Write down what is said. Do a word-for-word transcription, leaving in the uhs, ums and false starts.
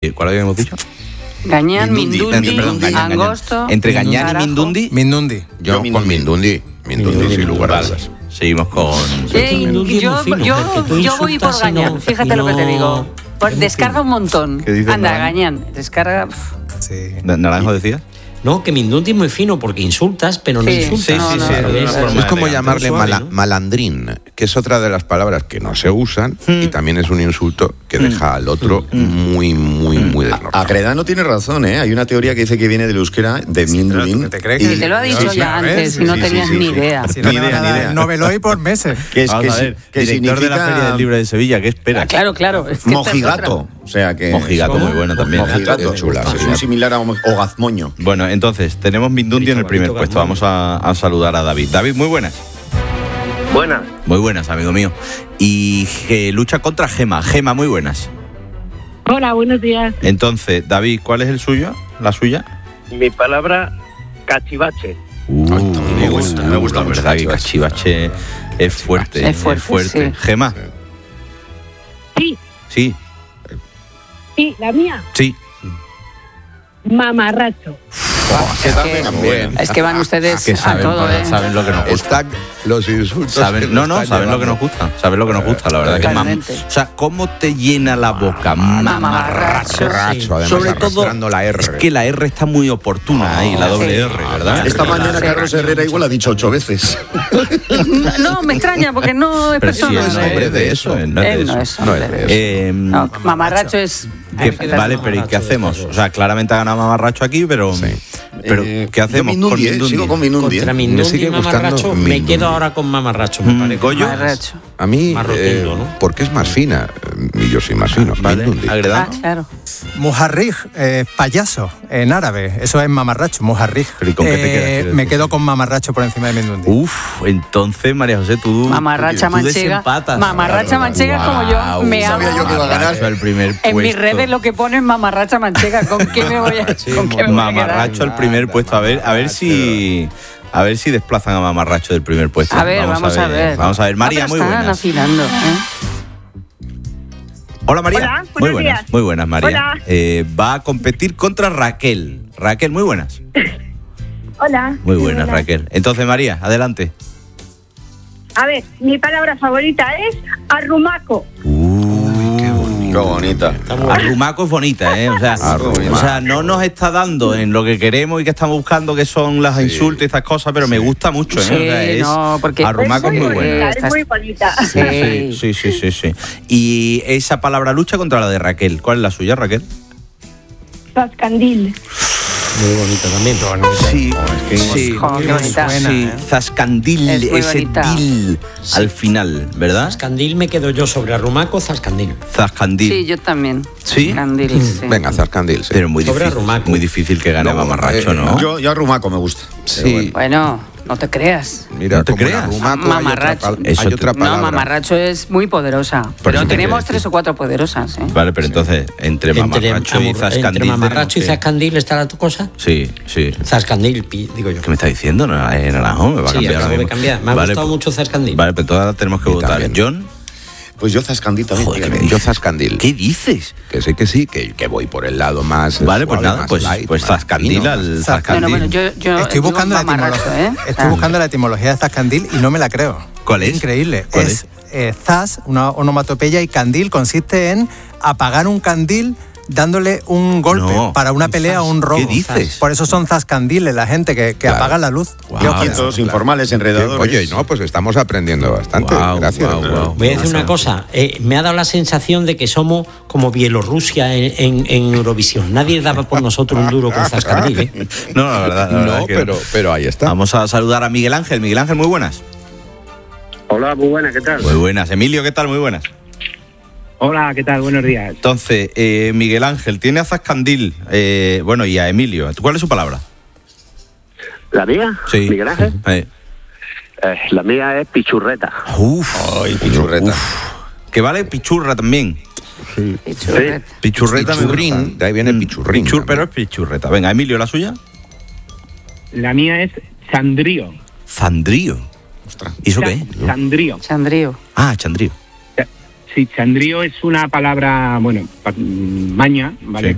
¿Cuál habíamos dicho? Gañán, Mindundi, Mindundi, perdón, Gañán, Angosto. Gañán. Entre Gañán y Mindundi. Mindundi. Yo, yo con Mindundi. Mindundi, sin lugar a dudas. Seguimos con... Eh, yo yo, yo voy por Gañán, no, fíjate no... lo que te digo. Por, descarga un montón. Anda, Gañán, descarga... Sí. ¿Naranjo decías? No, que Mindundi es muy fino porque insultas, pero no sí, insultas. Sí, sí, no, sí. No, es, no, es, es como llamarle suave, mala, ¿no? malandrín, que es otra de las palabras que no se usan hmm. y también es un insulto que deja al otro hmm. muy, muy, muy desnortado. Agredano tiene razón, ¿eh? Hay una teoría que dice que viene del euskera, de sí, Mindulín. ¿Te crees que te lo ha dicho sí, ya antes sí, y no sí, tenías sí, sí, ni sí. idea? Si no Ni me idea, van a ni dar idea. el Nobel hoy por meses. Que es, Vamos que, a ver, que director significa... de la Feria del Libro de Sevilla, ¿qué esperas? Ah, claro, claro. Es que Mojigato. O sea que... Mojigato, muy bueno también. Mojigato, Es chula, es sí. un similar a o gazmoño. Bueno, entonces, tenemos Mindundi en el primer puesto. Vamos a, a saludar a David. David, muy buenas. Buenas. Muy buenas, amigo mío. Y que lucha contra Gema. Gema, muy buenas. Hola, buenos días. Entonces, David, ¿cuál es el suyo? ¿La suya? Mi palabra, cachivache. Uh, Ay, me gusta, me gusta la mucho verdad que cachivache. cachivache es fuerte. Es fuerte, es fuerte. sí. Gema, Sí, sí, sí, la mía. sí. Mamarracho. Que Es también, que, también. es que van ustedes Que saben, a todo, ¿eh? saben lo que nos gusta. Están los insultos. que Saben, no, nos no, están saben lo que llevando. nos gusta. Saben lo que nos gusta, la verdad. Que mam- Totalmente. o sea, ¿cómo te llena la boca? Mamarracho. Racho, además Sobre todo, arrastrando la R. es que la R está muy oportuna ahí, la doble Sí. R, ¿verdad? Esta mañana Sí. Carlos Herrera igual ha dicho ocho veces. No, no, me extraña porque no es Pero si persona. él no es de eso. Él no es de Él no eso. es No hombre es de de eso. Eh, No, mamarracho es... ¿qué- vale, pero ¿y qué hacemos? O sea, claramente ha ganado Mamarracho aquí, pero, pero Eh, ¿qué hacemos Yo Mindundi, con eh, Mindundi? sigo con Mindundi. Contra eh. Me Mindundi sigue y gustando Mamarracho, me Mindundi. quedo ahora con Mamarracho, me Mm, parece. Goyo. Mamarracho. A mí, Más eh, rotundo, ¿no? porque es más fina, y yo soy más fino. Vale, Mindundi. agredano. Ah, claro. Mujarrij, eh, payaso, en árabe. Eso es mamarracho, mujarrij. ¿Y con qué te quedas, quieres me decir? quedo con mamarracho por encima de Mindundi. Uf, entonces, María José, tú, Mamarracha tú manchega. desempatas. Mamarracha manchega es como yo. Guau, Me amo. sabía yo que iba a ganar. Mamarracho al primer En mis puesto. redes lo que ponen mamarracha manchega. ¿Con qué me voy a, con qué me voy a quedar? Mamarracho al primer puesto. A ver, a ver si a ver si desplazan a Mamarracho del primer puesto. A ver, vamos, a ver. Vamos a ver. María, Ah, pero muy están buenas. afilando, ¿eh? Hola, María. Hola, muy buenos buenas. días. Muy buenas, María. Hola. Eh, va a competir contra Raquel. Raquel, muy buenas. Hola. Muy buenas, Hola. Raquel. Entonces, María, adelante. A ver, mi palabra favorita es arrumaco. Qué bonita. Arrumaco es bonita, ¿eh? O sea, Arrumaco. o sea, no nos está dando en lo que queremos y que estamos buscando, que son las insultos y estas cosas, pero me gusta mucho, ¿eh? Sí, O sea, es- no, porque- Arrumaco es muy muy bonita, buena. es muy bonita. Sí. Sí, sí, sí, sí. Y esa palabra lucha contra la de Raquel. ¿Cuál es la suya, Raquel? Zascandil. Muy bonito también. Sí, sí. Jo, qué bonita. Sí, ¿eh? Zascandil, Es muy ese bonita. dil al final, ¿verdad? Zascandil me quedo yo sobre Arrumaco, Zascandil. Zascandil. Sí, yo también. ¿Sí? Candil, sí. Venga, Zarcandil, sí. Pero muy Sobre difícil, Arrumaco. muy difícil que gane No, Mamarracho, eh, ¿no? Yo, yo arrumaco me gusta. Sí, Bueno, no te creas. mira, ¿No te como en creas? arrumaco hay otra Mamarracho. pal- Eso hay te- otra No, palabra. mamarracho es muy poderosa. Por Pero eso te tenemos quiero tres decir. o cuatro poderosas, ¿eh? Vale, pero entonces, entre Mamarracho y amor- Zascandil... entre Mamarracho y tenemos que- Zascandil está la tu cosa. Sí, sí. Zascandil, pi- digo yo. ¿Qué me está diciendo? No, eh, Naranjo, me va a Sí, cambiar. acabo ahora de mismo. cambiar. Me ha Vale, gustado pues- mucho Zascandil. Vale, pero ahora tenemos que Y votar. también. John, Pues yo Zascandil también. Joder, fíjate. qué Yo Zascandil. ¿qué dices? Que sí, que sí, que, que voy por el lado más. Vale, pues suave, nada, más pues, light, pues más Zascandil fino. al No, Zascandil. no, bueno, yo, yo Estoy digo buscando, la mamarracho, etimología, ¿eh? estoy Ah. buscando la etimología de Zascandil y no me la creo. ¿Cuál es? Increíble. ¿Cuál es eh, zas, una onomatopeya, y candil consiste en apagar un candil dándole un golpe No, para una pelea o un robo. ¿Qué dices? Por eso son zascandiles, la gente que, que Claro. apaga la luz. Guau. ¿Qué opinas? Quietos, informales, enredadores. Oye, no, pues estamos aprendiendo bastante. Guau, Gracias. guau, guau. Voy a decir una cosa, eh, me ha dado la sensación de que somos como Bielorrusia en, en- en Eurovisión. Nadie daba por nosotros un duro con Zascandil, ¿eh? No, la verdad, la verdad No, que pero, pero ahí está. Vamos a saludar a Miguel Ángel. Miguel Ángel, muy buenas. Hola, muy buena, ¿qué tal? Muy buenas. Emilio, ¿qué tal? Muy buenas. Hola, ¿qué tal? Buenos días. Entonces, eh, Miguel Ángel tiene a Zascandil, eh, bueno, y a Emilio. ¿Cuál es su palabra? ¿La mía? Sí. ¿Miguel Ángel? Eh. Eh, la mía es pichurreta. Uf. Ay, pichurreta. Que vale pichurra también. Pichurreta. Pichurreta me Pichurrín, gusta. de ahí viene pichurrín. Pichur, pero también. es pichurreta. Venga, Emilio, ¿la suya? La mía es Sandrío. Zandrío. ¿Y eso qué? Sandrío. Chandrío. Ah, chandrío. Sí, Sandrío es una palabra, bueno, pa- maña, ¿vale? Sí.